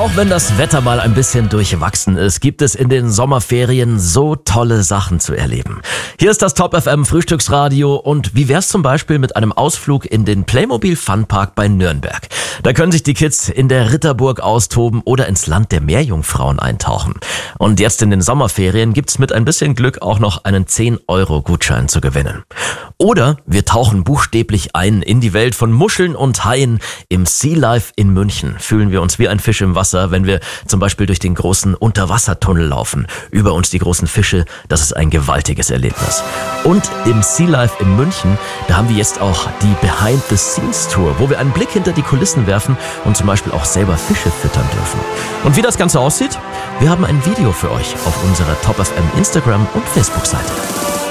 Auch wenn das Wetter mal ein bisschen durchwachsen ist, gibt es in den Sommerferien so tolle Sachen zu erleben. Hier ist das Top FM Frühstücksradio und wie wär's zum Beispiel mit einem Ausflug in den Playmobil Funpark bei Nürnberg? Da können sich die Kids in der Ritterburg austoben oder ins Land der Meerjungfrauen eintauchen. Und jetzt in den Sommerferien gibt's mit ein bisschen Glück auch noch einen 10-Euro-Gutschein zu gewinnen. Oder wir tauchen buchstäblich ein in die Welt von Muscheln und Haien. Im Sea Life in München fühlen wir uns wie ein Fisch im Wasser, wenn wir zum Beispiel durch den großen Unterwassertunnel laufen. Über uns die großen Fische, das ist ein gewaltiges Erlebnis. Und im Sea Life in München, da haben wir jetzt auch die Behind-the-Scenes-Tour, wo wir einen Blick hinter die Kulissen werfen und zum Beispiel auch selber Fische füttern dürfen. Und wie das Ganze aussieht? Wir haben ein Video für euch auf unserer Top FM Instagram- und Facebook-Seite.